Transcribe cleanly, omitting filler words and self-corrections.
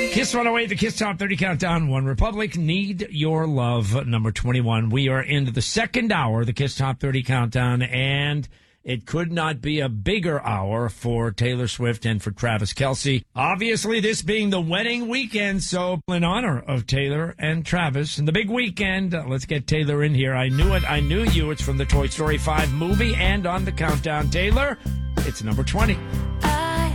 Kiss 108, the Kiss Top 30 Countdown. One Republic, Need Your Love, number 21. We are into the second hour, the Kiss Top 30 Countdown, and it could not be a bigger hour for Taylor Swift and for Travis Kelce. Obviously, this being the wedding weekend, so in honor of Taylor and Travis and the big weekend, let's get Taylor in here. I knew it. I knew you. It's from the Toy Story 5 movie and on the countdown. Taylor, it's number 20.